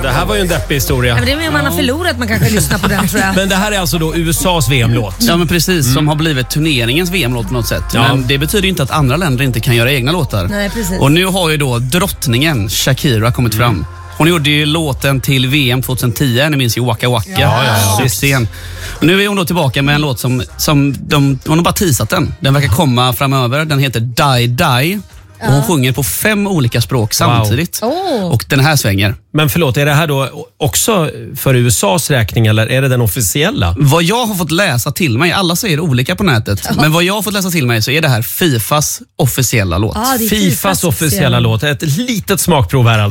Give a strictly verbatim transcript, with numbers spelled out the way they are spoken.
det här var ju en deppig historia. Ja, men det är mer om man har förlorat man kanske lyssnar på den, tror jag. Men det här är alltså då U S A:s V M-låt. Ja, men precis. Mm. Som har blivit turneringens V M-låt på något sätt. Ja. Men det betyder inte att andra länder inte kan göra egna låtar. Nej, precis. Och nu har ju då drottningen Shakira kommit mm. fram. Hon gjorde ju låten till V M tjugohundratio, ni minns ju Waka Waka. Ja, ja, ja. Scen. Och nu är hon då tillbaka med en låt som, som de, hon har bara teasat den. Den verkar komma framöver. Den heter Die Die. Och hon sjunger på fem olika språk samtidigt. Wow. Oh. Och den här svänger. Men förlåt, är det här då också för U S A:s räkning eller är det den officiella? Vad jag har fått läsa till mig, alla säger olika på nätet. Men vad jag har fått läsa till mig så är det här Fifas officiella låt. Ah, det är Fifas, Fifas officiella låt. Ett litet smakprov här alltså.